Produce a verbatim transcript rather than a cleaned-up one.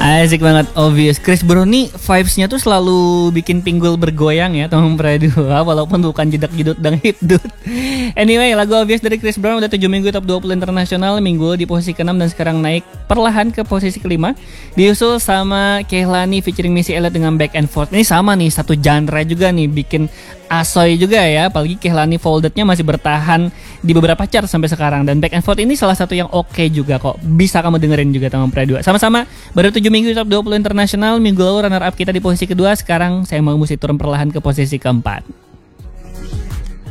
Asik banget, obvious. Chris Brown nih vibes-nya tuh selalu bikin pinggul bergoyang ya, teman Pradua, walaupun bukan jedak-jedut dan hipdut. Anyway, lagu obvious dari Chris Brown udah tujuh minggu top dua puluh internasional, minggu di posisi keenam dan sekarang naik perlahan ke posisi kelima. Diusul sama Kehlani featuring Missy Elliott dengan Back and Forth. Ini sama nih, satu genre juga nih, bikin asoy juga ya, apalagi Kehlani Folded-nya masih bertahan di beberapa chart sampai sekarang, dan Back and Forth ini salah satu yang oke okay juga kok, bisa kamu dengerin juga teman Pradua. Sama-sama baru tujuh minggu di top dua puluh internasional, minggu lalu runner up kita di posisi kedua, sekarang saya mau mesti turun perlahan ke posisi keempat.